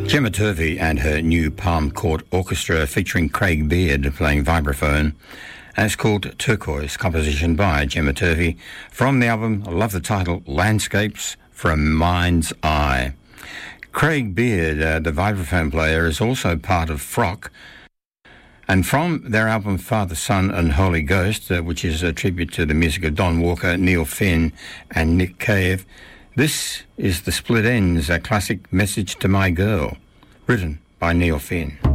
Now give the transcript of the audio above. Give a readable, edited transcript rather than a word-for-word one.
Gemma Turvey and her new Palm Court Orchestra featuring Craig Beard playing vibraphone. And it's called Turquoise, composition by Gemma Turvey from the album, I love the title, Landscapes from Mind's Eye. Craig Beard, the vibraphone player, is also part of Frock. And from their album Father, Son and Holy Ghost, which is a tribute to the music of Don Walker, Neil Finn and Nick Cave, this is The Split Ends, a classic Message to My Girl, written by Neil Finn.